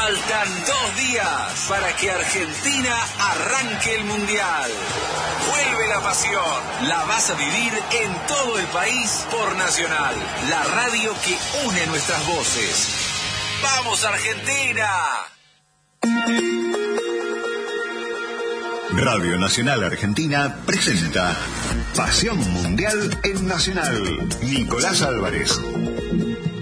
Faltan 2 días para que Argentina arranque el Mundial. Vuelve la pasión. La vas a vivir en todo el país por Nacional, la radio que une nuestras voces. ¡Vamos, Argentina! Radio Nacional Argentina presenta Pasión Mundial en Nacional. Nicolás Álvarez.